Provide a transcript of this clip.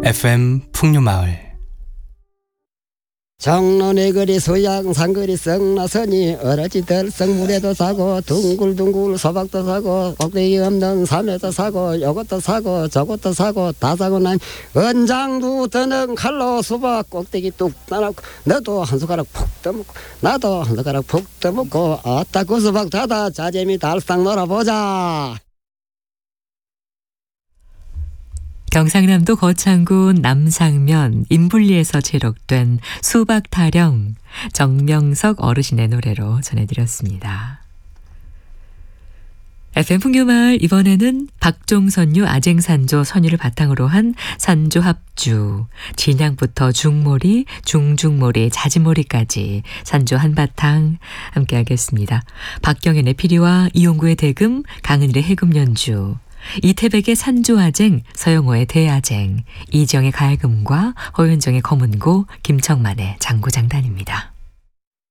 FM 풍류마을. 정론의 거리 수양산거리 썩나서니 어러지들 썩물에도 사고 둥글둥글 소박도 사고 꼭대기 없는 삼에도 사고 요것도 사고 저것도 사고 다 사고 난 은장도 드는 칼로 수박 꼭대기 뚝 따놓고 너도 한 숟가락 푹 떠먹고 나도 한 숟가락 푹 떠먹고 아따 그 수박 다다 자재미 달싹 놀아보자. 경상남도 거창군 남상면 인불리에서 제록된 수박 타령, 정명석 어르신의 노래로 전해드렸습니다. FM 풍류마을, 이번에는 박종선유 아쟁산조 선유를 바탕으로 한 산조 합주, 진양부터 중모리, 중중모리, 자지모리까지 산조 한바탕 함께하겠습니다. 박경현의 피리와 이용구의 대금, 강은일의 해금 연주, 이태백의 산조아쟁, 서영호의 대아쟁, 이지영의 가야금과 허윤정의 검은고, 김청만의 장구장단입니다.